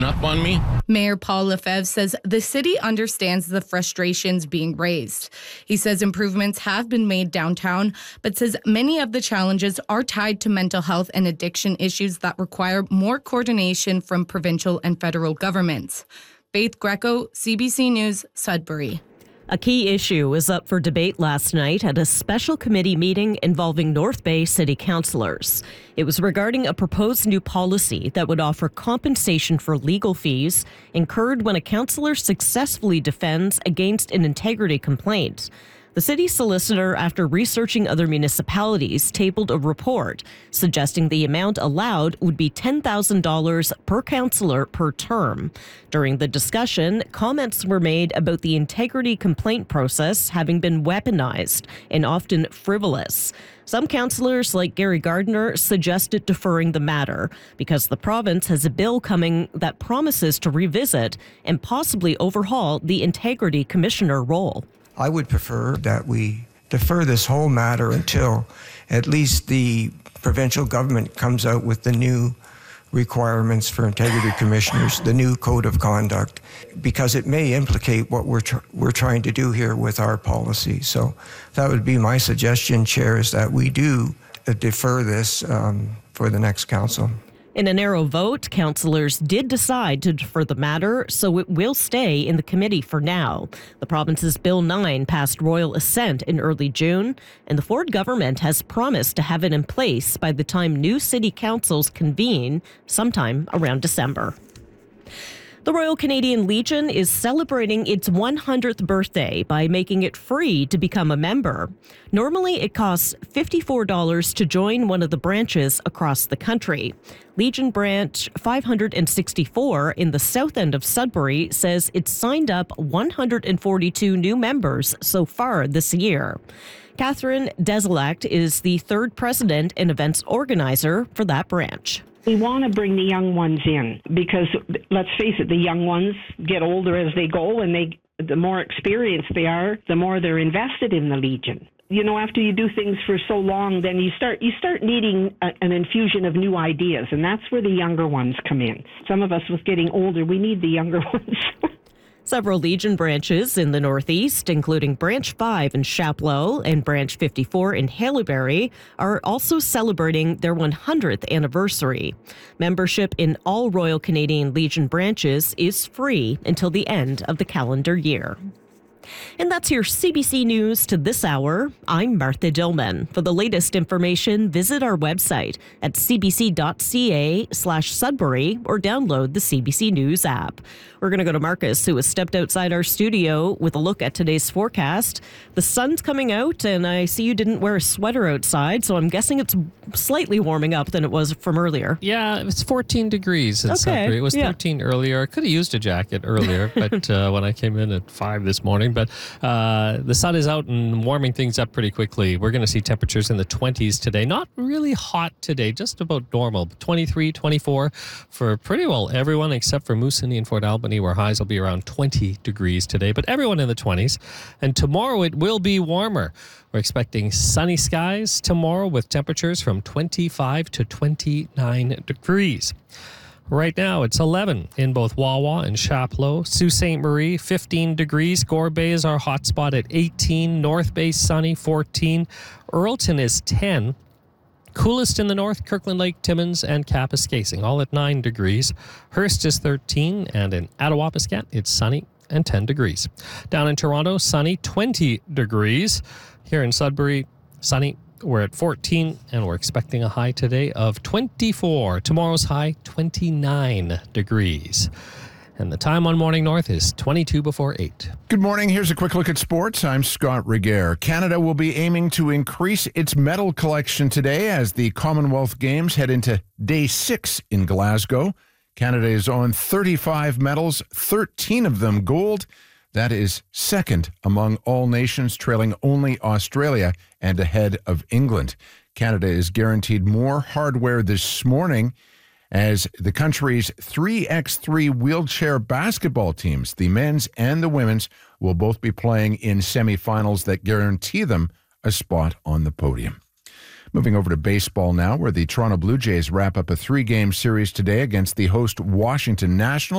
up on me. Mayor Paul Lefebvre says the city understands the frustrations being raised. He says improvements have been made downtown, but says many of the challenges are tied to mental health and addiction issues that require more coordination from provincial and federal governments. Faith Greco, CBC News, Sudbury. A key issue was up for debate last night at a special committee meeting involving North Bay City councillors. It was regarding a proposed new policy that would offer compensation for legal fees incurred when a councillor successfully defends against an integrity complaint. The city solicitor, after researching other municipalities, tabled a report suggesting the amount allowed would be $10,000 per councillor per term. During the discussion, comments were made about the integrity complaint process having been weaponized and often frivolous. Some councillors, like Gary Gardner, suggested deferring the matter because the province has a bill coming that promises to revisit and possibly overhaul the integrity commissioner role. I would prefer that we defer this whole matter until at least the provincial government comes out with the new requirements for integrity commissioners, the new code of conduct, because it may implicate what we're trying to do here with our policy. So that would be my suggestion, Chair, is that we do defer this for the next council. In a narrow vote, councillors did decide to defer the matter, so it will stay in the committee for now. The province's Bill 9 passed royal assent in early June, and the Ford government has promised to have it in place by the time new city councils convene sometime around December. The Royal Canadian Legion is celebrating its 100th birthday by making it free to become a member. Normally, it costs $54 to join one of the branches across the country. Legion Branch 564 in the south end of Sudbury says it's signed up 142 new members so far this year. Catherine Desilect is the third president and events organizer for that branch. We want to bring the young ones in because, let's face it, the young ones get older as they go, and the more experienced they are, the more they're invested in the Legion. You know, after you do things for so long, then you start needing an infusion of new ideas, and that's where the younger ones come in. Some of us, with getting older, we need the younger ones. Several Legion branches in the Northeast, including Branch 5 in Chapleau and Branch 54 in Haileybury, are also celebrating their 100th anniversary. Membership in all Royal Canadian Legion branches is free until the end of the calendar year. And that's your CBC News to this hour. I'm Martha Dillman. For the latest information, visit our website at cbc.ca/Sudbury or download the CBC News app. We're going to go to Marcus, who has stepped outside our studio with a look at today's forecast. The sun's coming out, and I see you didn't wear a sweater outside, so I'm guessing it's slightly warming up than it was from earlier. Yeah, it's 14 degrees in Sudbury. It was 13 earlier. I could have used a jacket earlier, but when I came in at 5 this morning. But the sun is out and warming things up pretty quickly. We're going to see temperatures in the 20s today. Not really hot today, just about normal. 23, 24 for pretty well everyone except for Moosonee and Fort Albany, where highs will be around 20 degrees today, but everyone in the 20s. And tomorrow it will be warmer. We're expecting sunny skies tomorrow with temperatures from 25 to 29 degrees. Right now, it's 11 in both Wawa and Chapleau. Sault Ste. Marie, 15 degrees. Gore Bay is our hot spot at 18. North Bay, sunny, 14. Earlton is 10. Coolest in the north, Kirkland Lake, Timmins, and Kapuskasing, all at 9 degrees. Hearst is 13, and in Attawapiskat, it's sunny and 10 degrees. Down in Toronto, sunny, 20 degrees. Here in Sudbury, sunny. We're at 14, and we're expecting a high today of 24. Tomorrow's high, 29 degrees. And the time on Morning North is 22 before 8. Good morning. Here's a quick look at sports. I'm Scott Regehr. Canada will be aiming to increase its medal collection today as the Commonwealth Games head into day 6 in Glasgow. Canada is on 35 medals, 13 of them gold. That is second among all nations, trailing only Australia and ahead of England. Canada is guaranteed more hardware this morning as the country's 3x3 wheelchair basketball teams, the men's and the women's, will both be playing in semifinals that guarantee them a spot on the podium. Moving over to baseball now, where the Toronto Blue Jays wrap up a 3-game series today against the host Washington Nationals.